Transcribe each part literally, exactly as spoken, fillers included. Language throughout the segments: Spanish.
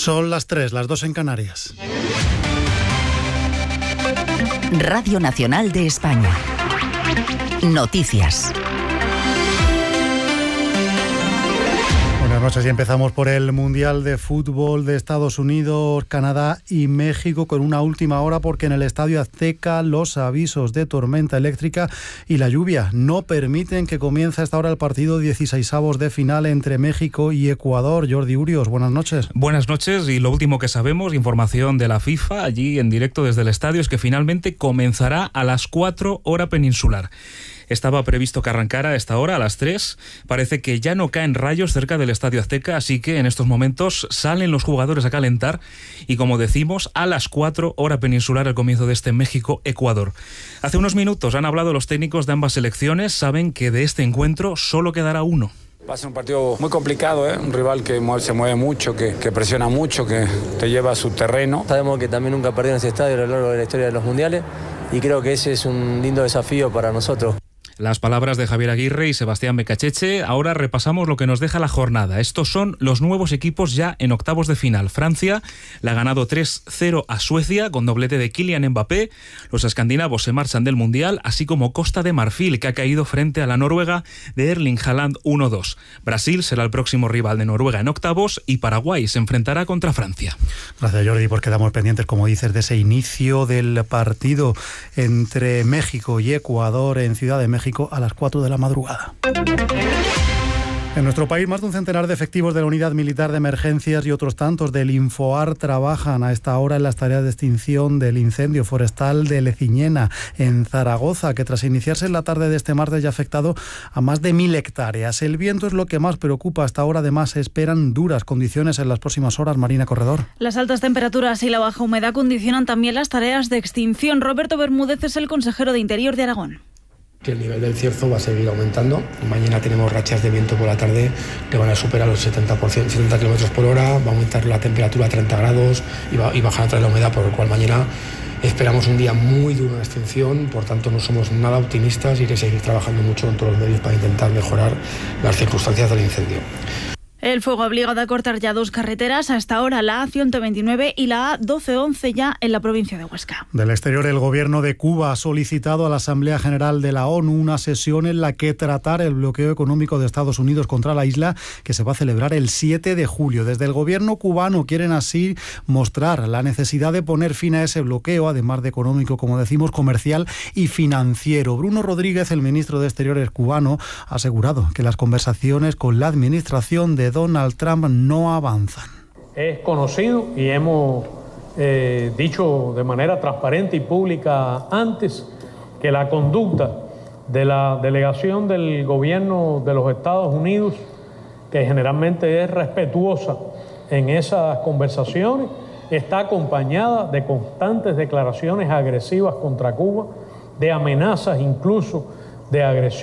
Son las tres, las dos en Canarias. Radio Nacional de España. Noticias. Buenas noches y empezamos por el Mundial de Fútbol de Estados Unidos, Canadá y México con una última hora porque en el Estadio Azteca los avisos de tormenta eléctrica y la lluvia no permiten que comience a esta hora el partido dieciseisavos de final entre México y Ecuador. Jordi Urios, buenas noches. Buenas noches y lo último que sabemos, información de la FIFA allí en directo desde el estadio, es que finalmente comenzará a las cuatro hora peninsular. Estaba previsto que arrancara a esta hora, a las tres. Parece que ya no caen rayos cerca del Estadio Azteca, así que en estos momentos salen los jugadores a calentar y, como decimos, a las cuatro hora peninsular el comienzo de este México-Ecuador. Hace unos minutos han hablado los técnicos de ambas selecciones, saben que de este encuentro solo quedará uno. Va a ser un partido muy complicado, ¿eh? Un rival que se mueve mucho, que, que presiona mucho, que te lleva a su terreno. Sabemos que también nunca perdieron ese estadio a lo largo de la historia de los mundiales y creo que ese es un lindo desafío para nosotros. Las palabras de Javier Aguirre y Sebastián Becacheche. Ahora repasamos lo que nos deja la jornada. Estos son los nuevos equipos ya en octavos de final. Francia le ha ganado tres cero a Suecia con doblete de Kylian Mbappé. Los escandinavos se marchan del Mundial, así como Costa de Marfil, que ha caído frente a la Noruega de Erling Haaland uno dos. Brasil será el próximo rival de Noruega en octavos y Paraguay se enfrentará contra Francia. Gracias, Jordi, porque quedamos pendientes, como dices, de ese inicio del partido entre México y Ecuador en Ciudad de México a las cuatro de la madrugada. En nuestro país, más de un centenar de efectivos de la Unidad Militar de Emergencias y otros tantos del Infoar trabajan a esta hora en las tareas de extinción del incendio forestal de Leciñena, en Zaragoza, que tras iniciarse en la tarde de este martes ya ha afectado a más de mil hectáreas. El viento es lo que más preocupa hasta ahora. Además, se esperan duras condiciones en las próximas horas. Marina Corredor. Las altas temperaturas y la baja humedad condicionan también las tareas de extinción. Roberto Bermúdez es el consejero de Interior de Aragón. Que el nivel del cierzo va a seguir aumentando. Mañana tenemos rachas de viento por la tarde que van a superar los setenta por ciento, setenta kilómetros por hora, va a aumentar la temperatura a treinta grados y, va, y bajar otra vez la humedad, por lo cual mañana esperamos un día muy duro en extinción. Por tanto, no somos nada optimistas y hay que seguir trabajando mucho con todos los medios para intentar mejorar las circunstancias del incendio. El fuego ha obligado a cortar ya dos carreteras, hasta ahora la A ciento veintinueve y la A doce once ya en la provincia de Huesca. Del exterior, el gobierno de Cuba ha solicitado a la Asamblea General de la ONU una sesión en la que tratar el bloqueo económico de Estados Unidos contra la isla, que se va a celebrar el siete de julio. Desde el gobierno cubano quieren así mostrar la necesidad de poner fin a ese bloqueo, además de económico, como decimos, comercial y financiero. Bruno Rodríguez, el ministro de Exteriores cubano, ha asegurado que las conversaciones con la administración de Donald Trump no avanzan. Es conocido y hemos eh, dicho de manera transparente y pública antes que la conducta de la delegación del gobierno de los Estados Unidos, que generalmente es respetuosa en esas conversaciones, está acompañada de constantes declaraciones agresivas contra Cuba, de amenazas incluso de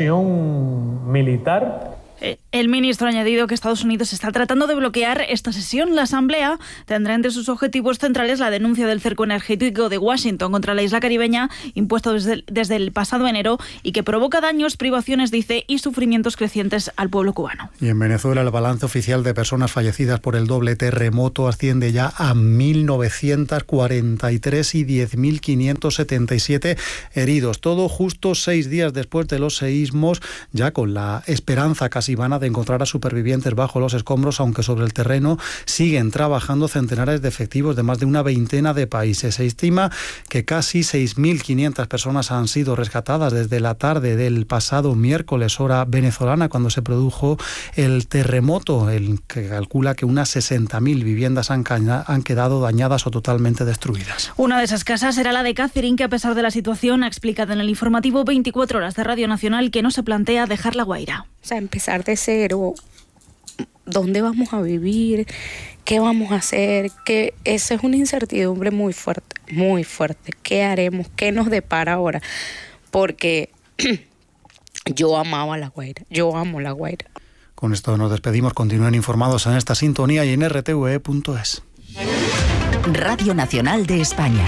agresión militar. El ministro ha añadido que Estados Unidos está tratando de bloquear esta sesión. La Asamblea tendrá entre sus objetivos centrales la denuncia del cerco energético de Washington contra la isla caribeña, impuesto desde el, desde el pasado enero y que provoca daños, privaciones, dice, y sufrimientos crecientes al pueblo cubano. Y en Venezuela el balance oficial de personas fallecidas por el doble terremoto asciende ya a mil novecientos cuarenta y tres y diez mil quinientos setenta y siete heridos. Todo justo seis días después de los seísmos, ya con la esperanza casi vana de encontrar a supervivientes bajo los escombros, aunque sobre el terreno siguen trabajando centenares de efectivos de más de una veintena de países. Se estima que casi seis mil quinientas personas han sido rescatadas desde la tarde del pasado miércoles, hora venezolana, cuando se produjo el terremoto, el que calcula que unas sesenta mil viviendas han, han quedado dañadas o totalmente destruidas. Una de esas casas era la de Catherine, que a pesar de la situación ha explicado en el informativo veinticuatro horas de Radio Nacional que no se plantea dejar La Guaira. O sea, empezar de cero, ¿dónde vamos a vivir? ¿Qué vamos a hacer? Que esa es una incertidumbre muy fuerte, muy fuerte. ¿Qué haremos? ¿Qué nos depara ahora? Porque yo amaba La Guaira, yo amo La Guaira. Con esto nos despedimos. Continúen informados en esta sintonía y en r t v e punto es. Radio Nacional de España.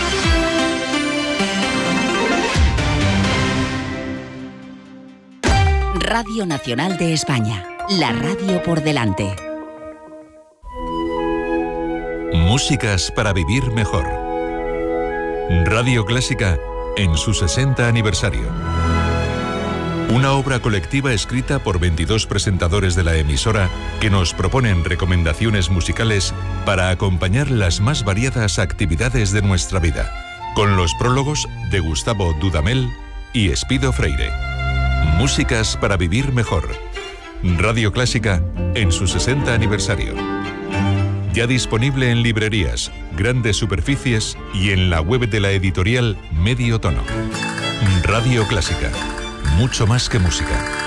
Radio Nacional de España, la radio por delante. Músicas para vivir mejor. Radio Clásica en su sesenta aniversario. Una obra colectiva escrita por veintidós presentadores de la emisora que nos proponen recomendaciones musicales para acompañar las más variadas actividades de nuestra vida, con los prólogos de Gustavo Dudamel y Espido Freire. Músicas para vivir mejor. Radio Clásica en su sesenta aniversario. Ya disponible en librerías, grandes superficies y en la web de la editorial Medio Tono. Radio Clásica. Mucho más que música.